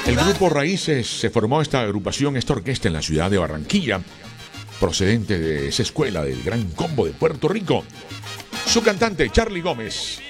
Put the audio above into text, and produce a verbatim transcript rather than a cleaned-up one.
El grupo Raíces se formó esta agrupación, esta orquesta en la ciudad de Barranquilla, procedente de esa escuela del Gran Combo de Puerto Rico. Su cantante, Charlie Gómez.